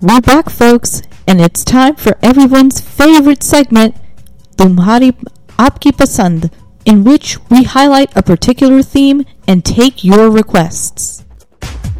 We're back, folks, and it's time for everyone's favorite segment, Tumhari Aapki Pasand, in which we highlight a particular theme and take your requests.